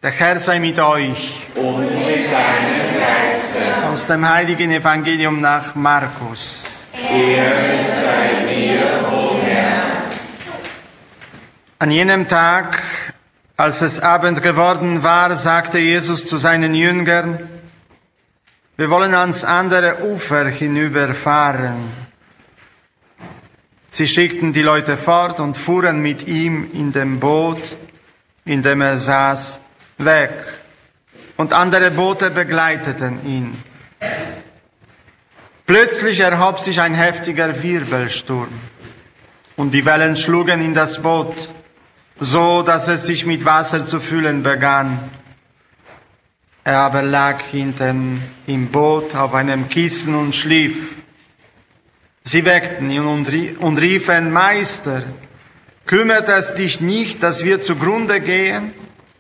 Der Herr sei mit euch. Und mit deinem Geiste. Aus dem heiligen Evangelium nach Markus. Ehre sei dir, o Herr. An jenem Tag, als es Abend geworden war, sagte Jesus zu seinen Jüngern: Wir wollen ans andere Ufer hinüberfahren. Sie schickten die Leute fort und fuhren mit ihm in dem Boot, in dem er saß, weg. Und andere Boote begleiteten ihn. Plötzlich erhob sich ein heftiger Wirbelsturm und die Wellen schlugen in das Boot, so dass es sich mit Wasser zu füllen begann. Er aber lag hinten im Boot auf einem Kissen und schlief. Sie weckten ihn und riefen: Meister, kümmert es dich nicht, dass wir zugrunde gehen?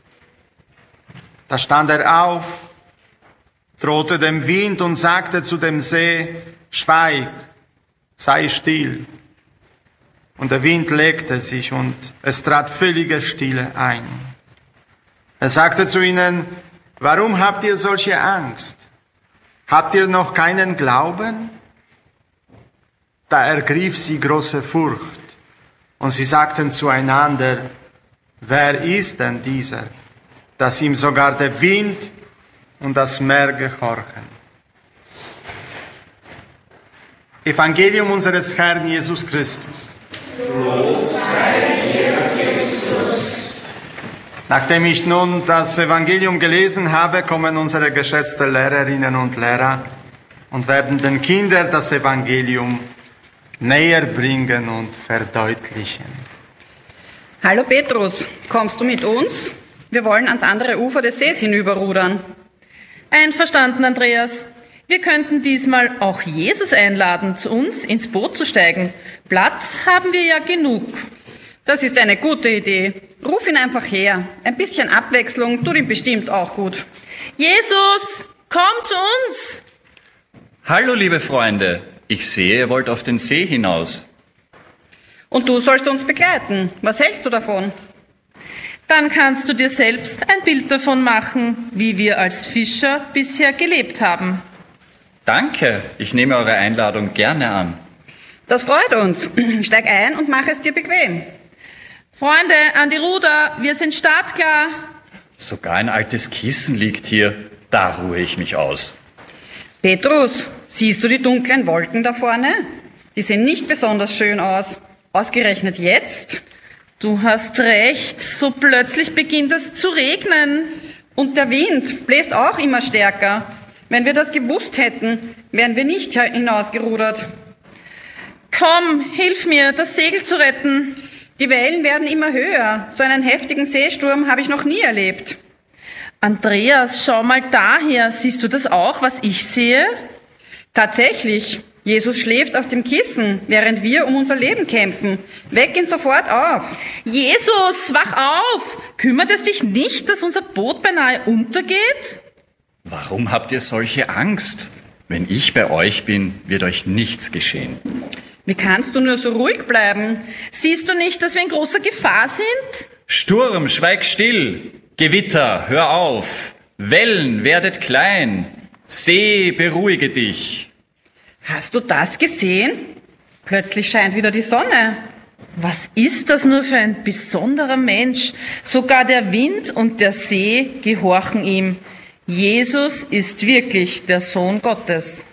Da stand er auf, drohte dem Wind und sagte zu dem See: Schweig, sei still. Und der Wind legte sich und es trat völlige Stille ein. Er sagte zu ihnen: Warum habt ihr solche Angst? Habt ihr noch keinen Glauben? Da ergriff sie große Furcht und sie sagten zueinander: Wer ist denn dieser, dass ihm sogar der Wind und das Meer gehorchen? Evangelium unseres Herrn Jesus Christus. Lob sei dir, Christus. Nachdem ich nun das Evangelium gelesen habe, kommen unsere geschätzten Lehrerinnen und Lehrer und werden den Kindern das Evangelium näher bringen und verdeutlichen. Hallo Petrus, kommst du mit uns? Wir wollen ans andere Ufer des Sees hinüberrudern. Einverstanden, Andreas. Wir könnten diesmal auch Jesus einladen, zu uns ins Boot zu steigen. Platz haben wir ja genug. Das ist eine gute Idee. Ruf ihn einfach her. Ein bisschen Abwechslung tut ihm bestimmt auch gut. Jesus, komm zu uns! Hallo, liebe Freunde. Ich sehe, ihr wollt auf den See hinaus. Und du sollst uns begleiten. Was hältst du davon? Dann kannst du dir selbst ein Bild davon machen, wie wir als Fischer bisher gelebt haben. Danke, ich nehme eure Einladung gerne an. Das freut uns. Steig ein und mach es dir bequem. Freunde, an die Ruder, wir sind startklar. Sogar ein altes Kissen liegt hier, da ruhe ich mich aus. Petrus, siehst du die dunklen Wolken da vorne? Die sehen nicht besonders schön aus. Ausgerechnet jetzt? Du hast recht, so plötzlich beginnt es zu regnen. Und der Wind bläst auch immer stärker. Wenn wir das gewusst hätten, wären wir nicht hinausgerudert. Komm, hilf mir, das Segel zu retten. Die Wellen werden immer höher. So einen heftigen Seesturm habe ich noch nie erlebt. Andreas, schau mal daher. Siehst du das auch, was ich sehe? Tatsächlich. Jesus schläft auf dem Kissen, während wir um unser Leben kämpfen. Weck ihn sofort auf. Jesus, wach auf! Kümmert es dich nicht, dass unser Boot beinahe untergeht? Warum habt ihr solche Angst? Wenn ich bei euch bin, wird euch nichts geschehen. Wie kannst du nur so ruhig bleiben? Siehst du nicht, dass wir in großer Gefahr sind? Sturm, schweig still. Gewitter, hör auf. Wellen, werdet klein. See, beruhige dich. Hast du das gesehen? Plötzlich scheint wieder die Sonne. Was ist das nur für ein besonderer Mensch? Sogar der Wind und der See gehorchen ihm. Jesus ist wirklich der Sohn Gottes.